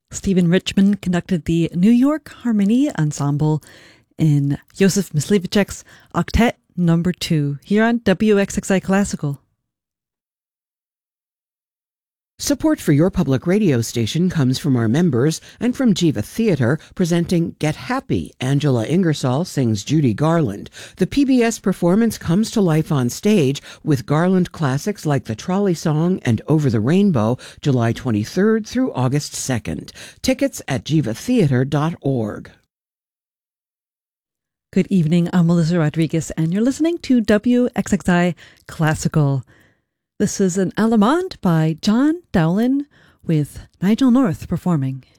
Stephen Richman conducted the New York Harmony Ensemble in Joseph Myslivicek's Octet No. 2 here on WXXI Classical. Support for your public radio station comes from our members and from Jiva Theatre, presenting Get Happy. Angela Ingersoll sings Judy Garland. The PBS performance comes to life on stage with Garland classics like The Trolley Song and Over the Rainbow, July 23rd through August 2nd. Tickets at jivatheatre.org. Good evening, I'm Melissa Rodriguez, and you're listening to WXXI Classical. This is an Allemande by John Dowland with Nigel North performing.